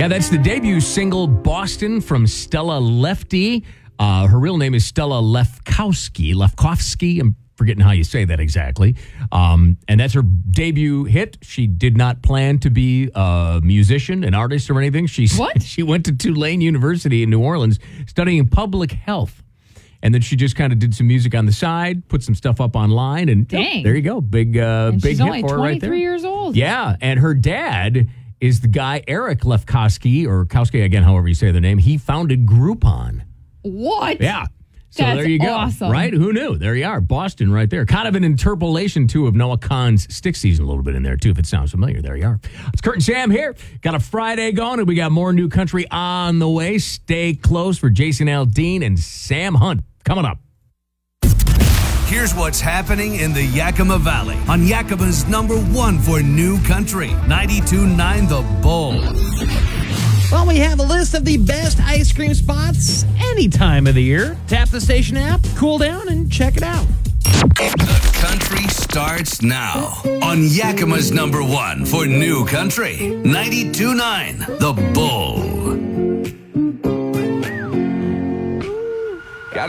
Yeah, that's the debut single, Boston, from Stella Lefty. Her real name is Stella Lefkowski. I'm forgetting how you say that exactly. And that's her debut hit. She did not plan to be a musician, an artist, or anything. What? She went to Tulane University in New Orleans studying public health. And then she just kind of did some music on the side, put some stuff up online, and Dang. there you go. Big And big she's hit only for her right there. 23 years old. Yeah, and her dad is the guy, Eric Lefkowski, or Kowski, again, however you say the name. He founded Groupon. What? Yeah. So That's there you go. awesome. Right? Who knew? There you are. Boston right there. Kind of an interpolation, too, of Noah Kahan's Stick Season a little bit in there, too, if it sounds familiar. There you are. It's Kurt and Sam here. Got a Friday going, and we got more new country on the way. Stay close for Jason Aldean and Sam Hunt coming up. Here's what's happening in the Yakima Valley on Yakima's #1 for new country, 92.9 The Bull. Well, we have a list of the best ice cream spots any time of the year. Tap the station app, cool down, and check it out. The country starts now on Yakima's #1 for new country, 92.9 The Bull.